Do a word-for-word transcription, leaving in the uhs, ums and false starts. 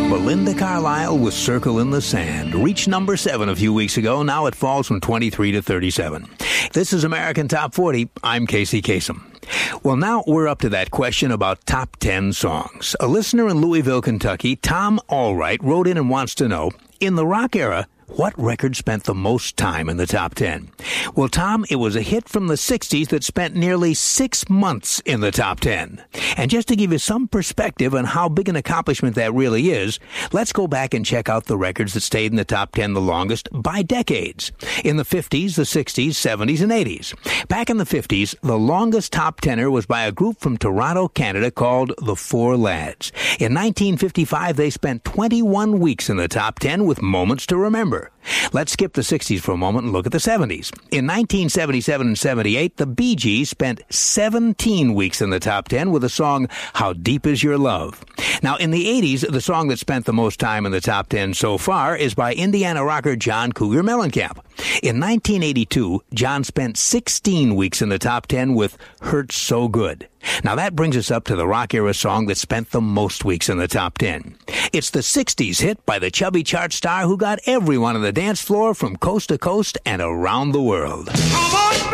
Belinda Carlisle with Circle in the Sand reached number seven a few weeks ago. Now it falls from twenty-three to thirty-seven. This is American Top forty. I'm Casey Kasem. Well, now we're up to that question about top ten songs. A listener in Louisville, Kentucky, Tom Allwright, wrote in and wants to know, in the rock era, what record spent the most time in the top ten? Well, Tom, it was a hit from the sixties that spent nearly six months in the top ten. And just to give you some perspective on how big an accomplishment that really is, let's go back and check out the records that stayed in the top ten the longest by decades. In the fifties, the sixties, seventies, and eighties. Back in the fifties, the longest top tenner was by a group from Toronto, Canada called the Four Lads. In nineteen fifty-five, they spent twenty-one weeks in the top ten with Moments to Remember. Let's skip the sixties for a moment and look at the seventies. In nineteen seventy-seven and seventy-eight, the Bee Gees spent seventeen weeks in the top ten with the song How Deep Is Your Love. Now, in the eighties, the song that spent the most time in the top ten so far is by Indiana rocker John Cougar Mellencamp. In nineteen eighty-two, John spent sixteen weeks in the top ten with Hurts So Good. Now that brings us up to the rock era song that spent the most weeks in the top ten. It's the sixties hit by the chubby chart star who got everyone on the dance floor from coast to coast and around the world.